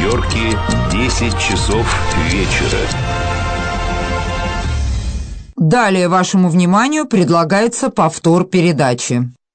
Нью-Йорке 10 часов вечера. Далее вашему вниманию предлагается повтор передачи.